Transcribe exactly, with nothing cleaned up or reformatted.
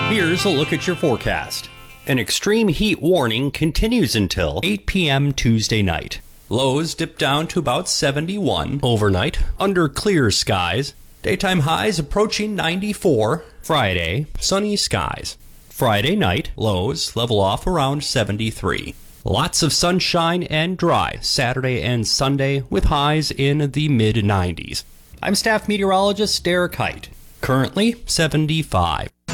Here's a look at your forecast. An extreme heat warning continues until eight p.m. Tuesday night. Lows dip down to about seventy-one overnight under clear skies. Daytime highs approaching ninety-four. Friday, sunny skies. Friday night, lows level off around seventy-three. Lots of sunshine and dry Saturday and Sunday with highs in the mid nineties. I'm staff meteorologist Derek Height. Currently seventy-five.